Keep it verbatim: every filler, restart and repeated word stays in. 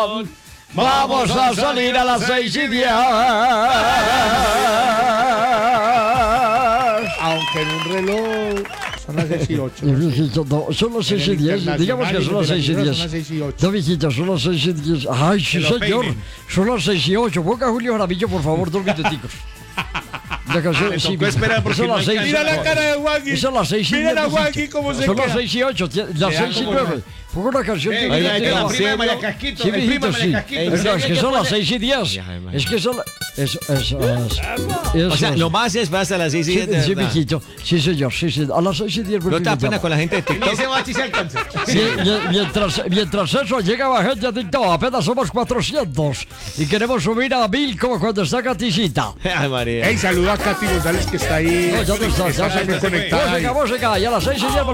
Vamos a salir a las seis y diez. Aunque en un reloj son las seis y ocho. No, son las seis y diez. Digamos que son las seis y diez. No, mijito, son las seis y diez. Ay, sí, señor. Son las seis y ocho. Ponga a Julio Jaramillo, por favor, dos minuticos. La canción, sí, espera porque son las seis. Mira la cara de Juanqui. Son las seis y Mira diez. a Juanqui cómo se Son las queda. seis y ocho. Las seis y nueve. Pongo una canción. Eh, de- oiga, de- que la de- prima de María Casquito, Sí, el primo mijito, de sí. María Casquito. Es, ¿Sabe es que qué son las pone? seis y diez. Es que son las... Es, es, es, O sea, es- lo más es hasta las seis y Sí, diez de sí, verdad. mijito. Sí, señor. Sí, sí. A las seis y diez. ¿No te da pena con la gente de Ni TikTok? ese bachi se alcanza. Mie- mie- Mientras, mientras eso llega la gente a TikTok, apenas somos cuatrocientos y queremos subir a mil como cuando está Caticita. Ay, María. Ey, saluda a Katy González que está ahí. No, ya no está, ya Está se súper fue. conectada. Música, música, y a las seis y diez